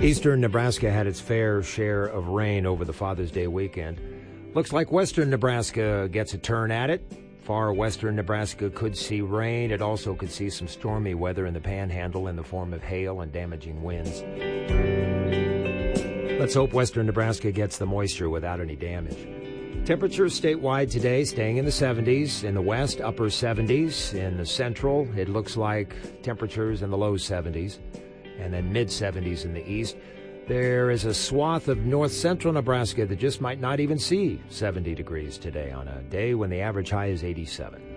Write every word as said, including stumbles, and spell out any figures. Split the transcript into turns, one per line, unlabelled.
Eastern Nebraska had its fair share of rain over the Father's Day weekend. Looks like western Nebraska gets a turn at it. Far western Nebraska could see rain. It also could see some stormy weather in the panhandle in the form of hail and damaging winds. Let's hope western Nebraska gets the moisture without any damage. Temperatures statewide today staying in the seventies. In the west, upper seventies. In the central, it looks like temperatures in the low seventies. And then mid-seventies in the east. There is a swath of north-central Nebraska that just might not even see seventy degrees today on a day when the average high is eighty-seven.